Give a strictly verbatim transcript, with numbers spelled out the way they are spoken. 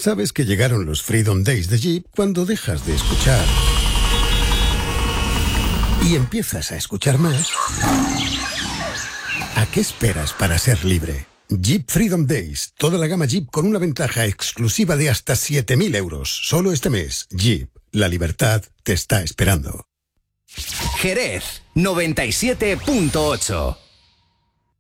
Sabes que llegaron los Freedom Days de Jeep cuando dejas de escuchar y empiezas a escuchar más. ¿A qué esperas para ser libre? Jeep Freedom Days. Toda la gama Jeep con una ventaja exclusiva de hasta siete mil euros. Solo este mes. Jeep. La libertad te está esperando. Jerez noventa y siete punto ocho.